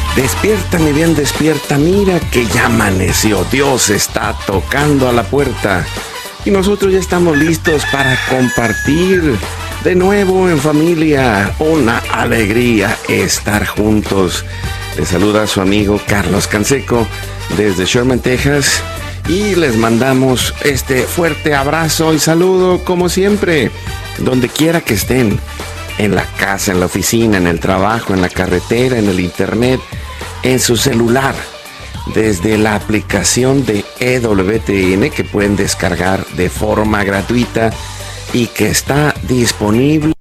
Despierta, mi bien, despierta, mira que ya amaneció, Dios está tocando a la puerta y nosotros ya estamos listos para compartir de nuevo en familia. Una alegría estar juntos. Les saluda a su amigo Carlos Canseco desde Sherman, Texas, y les mandamos este fuerte abrazo y saludo como siempre, donde quiera que estén, en la casa, en la oficina, en el trabajo, en la carretera, en el internet, en su celular, desde la aplicación de EWTN que pueden descargar de forma gratuita y que está disponible